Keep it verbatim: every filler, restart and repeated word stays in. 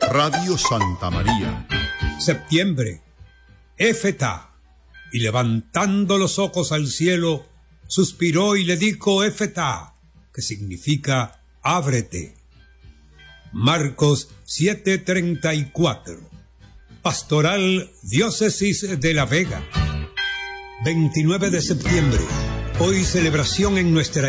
Radio Santa María. Septiembre, Éfeta, y levantando los ojos al cielo, suspiró y le dijo Éfeta, que significa ábrete. Marcos siete treinta y cuatro. Pastoral Diócesis de La Vega. veintinueve de septiembre. Hoy celebración en nuestra